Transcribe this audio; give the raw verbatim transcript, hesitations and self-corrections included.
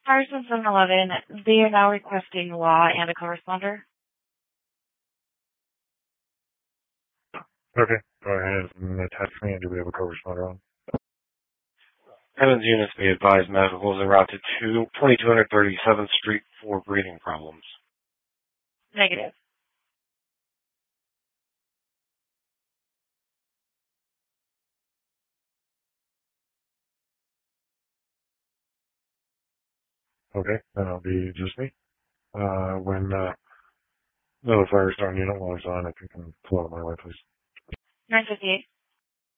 Parsons seven eleven, they are now requesting law and a co-responder. Okay, go ahead and attach me, and do we have a co-responder on? Evans units be advised medical is en route to twenty-two thirty-seventh Street for breathing problems. Negative. Okay, then it'll be just me. Uh, when uh, the Firestone unit logs on, if you can pull out my way, please. nine fifty-eight.